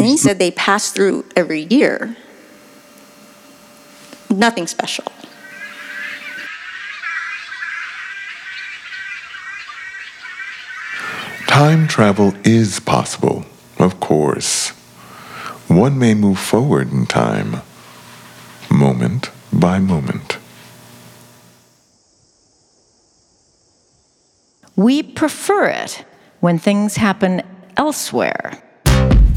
he said they pass through every year. Nothing special. Time travel is possible, of course. One may move forward in time, moment by moment. We prefer it when things happen elsewhere.